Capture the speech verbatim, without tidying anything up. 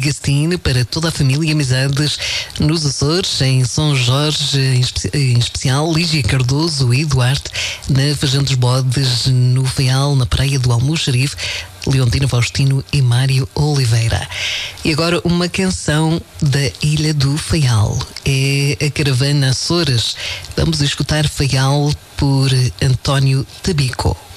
Gastine para toda a família e amizades nos Açores, em São Jorge, em, espe em especial Lígia Cardoso e Duarte, na Fajã dos Bodes, no Faial, na Praia do Almoxarife, Leontina Faustino e Mário Oliveira. E agora uma canção da Ilha do Faial. É a Caravana Açores. Vamos escutar Faial por António Tabico.